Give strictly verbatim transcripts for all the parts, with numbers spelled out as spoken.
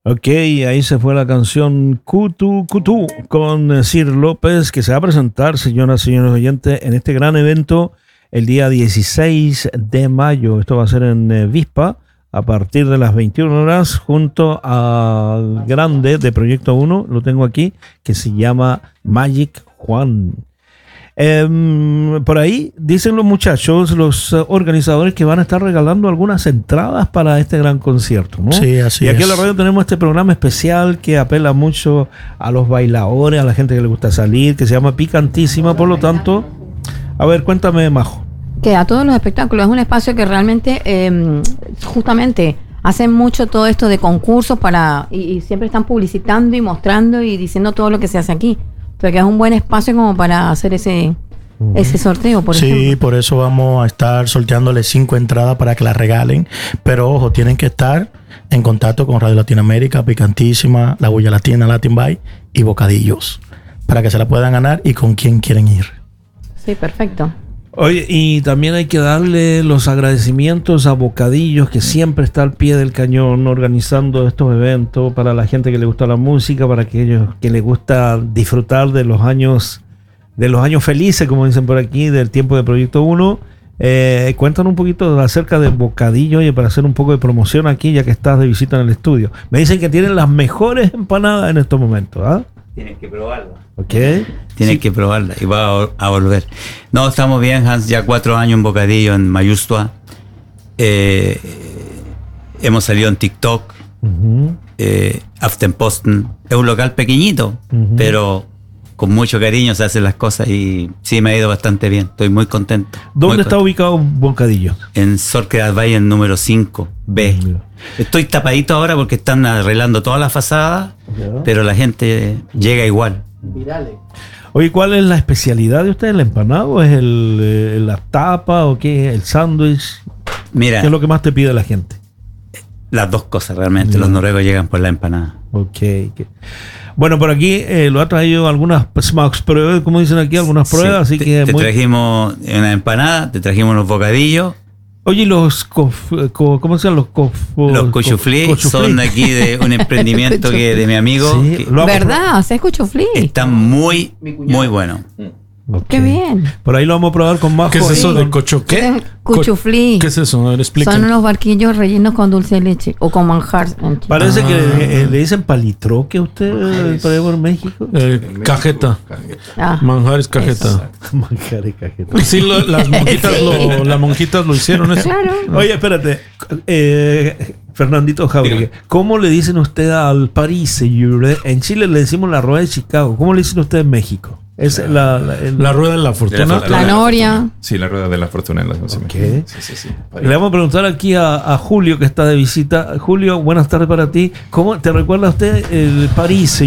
Ok, ahí se fue la canción Cutu Cutu con Sir López, que se va a presentar, señoras y señores oyentes, en este gran evento el día dieciséis de mayo. Esto va a ser en eh, Vispa, a partir de las veintiuna horas, junto al grande de Proyecto uno, lo tengo aquí, que se llama Magic Juan. Eh, por ahí dicen los muchachos, los uh, organizadores, que van a estar regalando algunas entradas para este gran concierto, ¿no? Sí, así y aquí es. en la radio tenemos este programa especial que apela mucho a los bailadores, a la gente que le gusta salir, que se llama Picantísima. Por lo tanto, a ver, cuéntame, Majo. Que a todos los espectáculos es un espacio que realmente eh, justamente hacen mucho todo esto de concursos para y, y siempre están publicitando y mostrando y diciendo todo lo que se hace aquí. Pero que es un buen espacio como para hacer ese, uh-huh. ese sorteo, por sí, ejemplo. Sí, por eso vamos a estar sorteándole cinco entradas para que las regalen. Pero ojo, tienen que estar en contacto con Radio Latinoamérica, Picantísima, La Bulla Latina, Latin Bay y Bocadillos, para que se la puedan ganar y con quién quieren ir. Sí, perfecto. Oye, y también hay que darle los agradecimientos a Bocadillos, que siempre está al pie del cañón organizando estos eventos para la gente que le gusta la música, para aquellos que les gusta disfrutar de los años de los años felices, como dicen por aquí, del tiempo de Proyecto uno. Eh, cuéntanos un poquito acerca de Bocadillo, oye, para hacer un poco de promoción aquí, ya que estás de visita en el estudio. Me dicen que tienen las mejores empanadas en estos momentos, ¿ah? Tienes que probarla. Ok. Tienes Sí. que probarla y va a, a volver. No, estamos bien, Hans, ya cuatro años en Bocadillo, en Mayustua. Eh, hemos salido en TikTok, Uh-huh. eh, Aftenposten. Es un local pequeñito, Uh-huh. pero con mucho cariño se hacen las cosas y sí, me ha ido bastante bien. Estoy muy contento. ¿Dónde muy está contento. ubicado Bocadillo? En Sorquedas Valle, en número cinco B. Mira. Estoy tapadito ahora porque están arreglando toda la fachada, Ya. pero la gente llega igual. Oye, ¿cuál es la especialidad de ustedes? ¿El empanado? ¿Es el, eh, la tapa o qué? ¿El sándwich? Mira, ¿Qué es lo que más te pide la gente? las dos cosas realmente. Ya. Los noruegos llegan por la empanada. Ok. ok. Bueno, por aquí eh, lo ha traído algunas smokes pruebas, como dicen aquí, algunas pruebas, Sí, así te, que... te muy... trajimos una empanada, te trajimos unos bocadillos. Oye, los... Cof, co, ¿cómo se llaman los cof? Los cochuflí son aquí de un emprendimiento que de mi amigo. Sí, que lo vamos a ¿Verdad? ¿Se escuchó Flea? están muy, muy buenos. Ok. Qué bien. Por ahí lo vamos a probar con Majo. ¿Qué es eso y de con- cocho qué? Cuchuflí. ¿Qué es eso? A ver, Son explíquenme. unos barquillos rellenos con dulce de leche o con manjar. Parece Ah. que eh, le dicen palitroque a usted eh, por ahí por México. Eh, cajeta. Ah, Manjares cajeta. Manjar y cajeta. Sí, lo- las monjitas Sí. lo, las monjitas lo hicieron eso. claro. Oye, espérate. Eh, Fernandito Jauregui, ¿cómo le dicen usted al París? En Chile le decimos la rueda de Chicago. ¿Cómo le dicen usted en México? Es la, la, el- La rueda de la fortuna. De La noria. fortuna. Sí, la rueda de la fortuna en las doce. Ok. Sí, sí, sí. Le vamos a preguntar aquí a, a Julio, que está de visita. Julio, buenas tardes para ti. ¿Cómo te recuerda usted el París?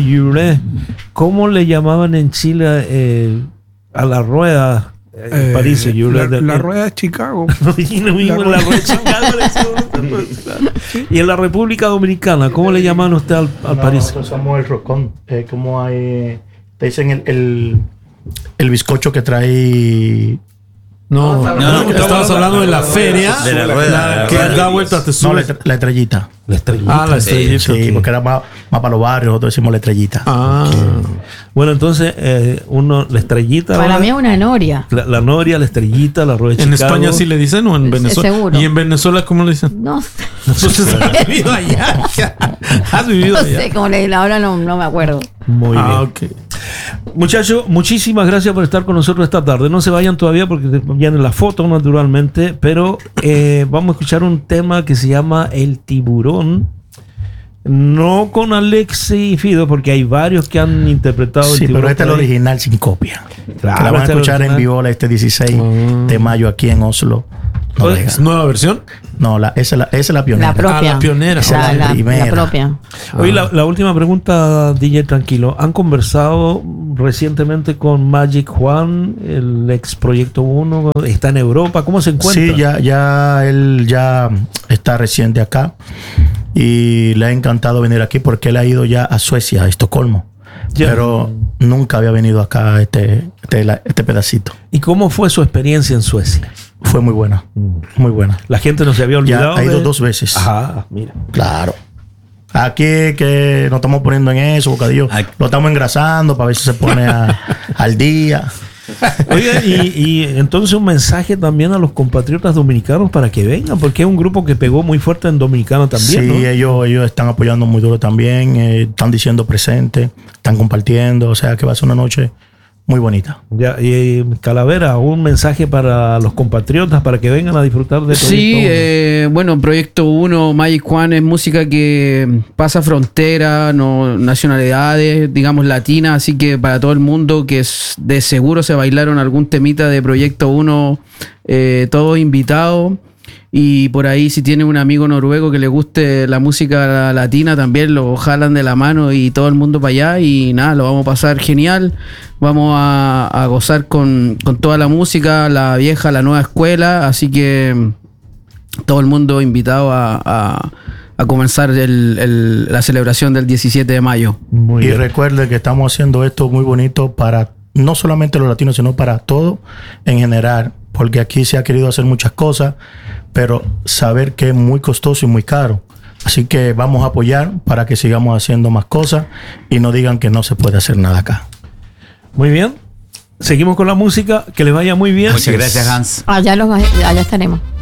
¿Cómo le llamaban en Chile eh, a la rueda? Eh, Eh, París, la, la rueda de Chicago. Y lo mismo en la rueda de Chicago le decimos. Y en la República Dominicana, ¿cómo le llaman usted al, al No, París? nosotros somos el roscón. Eh, como hay, te dicen el, el, el bizcocho que trae. No, no, no, estabas hablando de la feria. De la rueda, la de que la rueda. da vuelta, te No, la, sube. estre- la estrellita. La estrellita. Ah, la estrellita. Sí, ok. porque era más, más para los barrios, nosotros decimos la estrellita. Ah, Bueno, entonces, eh, uno, la estrellita. Para ahora, mí es una noria. la, la noria, la estrellita, la rueda de ¿en Chicago. España sí le dicen o en Sí, Venezuela? seguro. ¿Y en Venezuela cómo le dicen? No sé. Pues has vivido allá. Has vivido No allá. sé cómo le dicen. Ahora no, no me acuerdo. Muy bien. Ah, ok. Muchachos, muchísimas gracias por estar con nosotros esta tarde. No se vayan todavía porque viene la foto, naturalmente, pero eh, vamos a escuchar un tema que se llama El Tiburón. No con Alexi Fido, porque hay varios que han interpretado El Sí, Tiburón. pero este es el por ahí. original sin copia. Claro, que la van a este es el escuchar en original. vivo este dieciséis Ah. de mayo aquí en Oslo. No, Oye, Vega. ¿Nueva versión? no la, esa, es la, esa es la pionera. La propia. Ah, la pionera. Esa La, es la la- primera. la propia. Oye, la, la última pregunta, D J Tranquilo. ¿Han conversado recientemente con Magic Juan, el ex Proyecto uno? ¿Está en Europa? ¿Cómo se encuentra? Sí, ya, ya él ya está reciente acá y le ha encantado venir aquí porque él ha ido ya a Suecia, a Estocolmo. Ya. Pero nunca había venido acá a este, este, la- este pedacito. ¿Y cómo fue su experiencia en Suecia? Fue muy buena, muy buena. La gente no se había Ya olvidado. ha ido de- dos veces. Ajá, mira. Claro. Aquí que nos estamos poniendo en eso, Bocadillo. Ay. Lo estamos engrasando para ver si se pone a- al día. Oiga, y, y entonces un mensaje también a los compatriotas dominicanos para que vengan, porque es un grupo que pegó muy fuerte en Dominicano también, Sí, ¿no? ellos, ellos están apoyando muy duro también, eh, están diciendo presente, están compartiendo, o sea que va a ser una noche muy bonita. Ya, y Calavera, un mensaje para los compatriotas para que vengan a disfrutar de Proyecto Sí, Uno. eh, bueno, Proyecto uno, Magic Juan es música que pasa frontera, no, nacionalidades, digamos latinas, así que para todo el mundo que es, de seguro se bailaron algún temita de Proyecto uno, eh, todos invitados. Y por ahí si tiene un amigo noruego que le guste la música latina también lo jalan de la mano y todo el mundo para allá y nada, lo vamos a pasar genial. Vamos a, a gozar con, con toda la música, la vieja, la nueva escuela, así que todo el mundo invitado a, a, a comenzar el- el- la celebración del diecisiete de mayo. Muy y bien. recuerde que estamos haciendo esto muy bonito para no solamente los latinos, sino para todo en general, porque aquí se ha querido hacer muchas cosas, pero saber que es muy costoso y muy caro. Así que vamos a apoyar para que sigamos haciendo más cosas y no digan que no se puede hacer nada acá. Muy bien. Seguimos con la música. Que les vaya muy bien. Muchas gracias, Hans. Allá, los, allá estaremos.